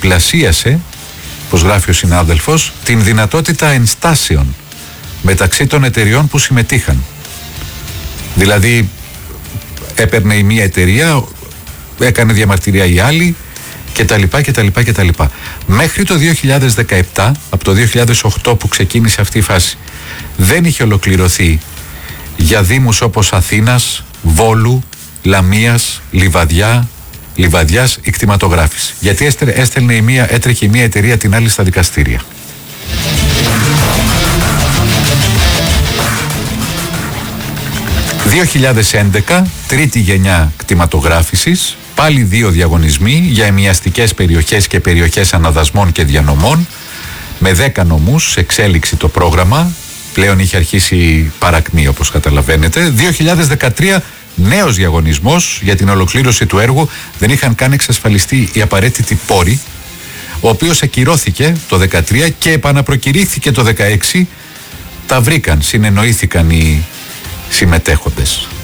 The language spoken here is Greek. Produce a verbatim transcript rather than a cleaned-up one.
διπλασίασε, όπως γράφει ο συνάδελφος, την δυνατότητα ενστάσεων μεταξύ των εταιριών που συμμετείχαν. Δηλαδή έπαιρνε η μία εταιρεία, έκανε διαμαρτυρία η άλλη και τα λοιπά και τα λοιπά και τα λοιπά. Μέχρι το δύο χιλιάδες δεκαεπτά, από το δύο χιλιάδες οκτώ που ξεκίνησε αυτή η φάση, δεν είχε ολοκληρωθεί για δήμους όπως Αθήνας, Βόλου, Λαμίας, Λιβαδιά, Λιβαδιάς η κτηματογράφηση. Γιατί έστελνε η μία, έτρεχε η μία εταιρεία την άλλη στα δικαστήρια. δύο χιλιάδες έντεκα, τρίτη γενιά κτηματογράφησης, πάλι δύο διαγωνισμοί για εμιαστικές περιοχές και περιοχές αναδασμών και διανομών, με δέκα νομούς, εξέλιξη το πρόγραμμα, πλέον είχε αρχίσει παρακμή όπως καταλαβαίνετε. δύο χιλιάδες δεκατρία, νέος διαγωνισμός για την ολοκλήρωση του έργου, δεν είχαν καν εξασφαλιστεί οι απαραίτητοι πόροι, ο οποίος ακυρώθηκε το δεκατρία και επαναπροκηρύχθηκε το δεκαέξι, τα βρήκαν, συνεννοήθηκαν οι συμμετέχοντες.